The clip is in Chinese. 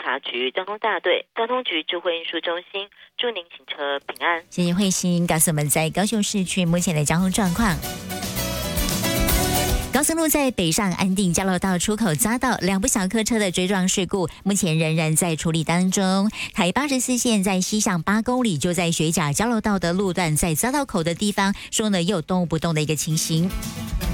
察局交通大队、交通局智慧运输中心，祝您行车平安。 谢谢慧欣告诉我们在高雄市区目前的交通状况。高速路在北上安定交流道出口匝道2部小客车的追撞事故，目前仍然在处理当中。台84线在西向8公里，就在学甲交流道的路段，在匝道口的地方，说呢又动不动的一个情形。